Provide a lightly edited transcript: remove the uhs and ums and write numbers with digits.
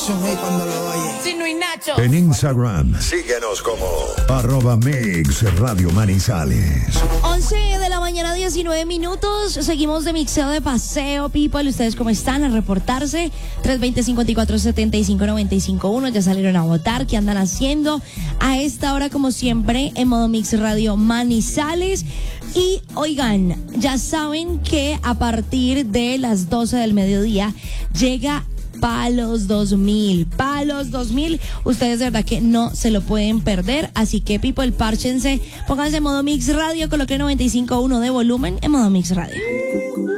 hey, cuando lo oye. Chino y Nacho. En Instagram, síguenos como @Mix Radio Manizales. 11 de la mañana, 19 minutos. Seguimos de mixeo de paseo, people. ¿Ustedes cómo están? A reportarse. 320-54-75-95-1. Ya salieron a votar. ¿Qué andan haciendo? A esta hora, como siempre, en modo Mix Radio Manizales. Y oigan, ya saben que a partir de las 12 del mediodía llega Palos 2000. Palos 2000. Ustedes de verdad que no se lo pueden perder. Así que, people, párchense. Pónganse en modo Mix Radio. Coloquen 95.1 de volumen en modo Mix Radio.